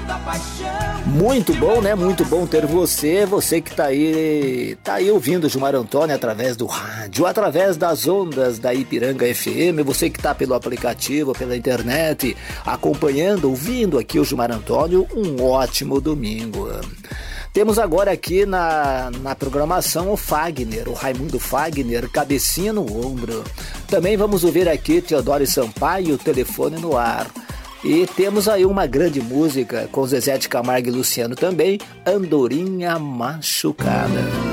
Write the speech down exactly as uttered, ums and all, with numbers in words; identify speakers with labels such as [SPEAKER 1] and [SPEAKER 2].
[SPEAKER 1] Muito bom, né? Muito bom ter você, você que tá aí, tá aí ouvindo o Gilmar Antônio através do rádio, através das ondas da Ipiranga F M, você que tá pelo aplicativo, pela internet, acompanhando, ouvindo aqui o Gilmar Antônio, um ótimo domingo. Temos agora aqui na, na programação o Fagner, o Raimundo Fagner, cabecinha no ombro. Também vamos ouvir aqui Teodoro Sampaio, telefone no ar. E temos aí uma grande música com Zezé de Camargo e Luciano também, Andorinha Machucada.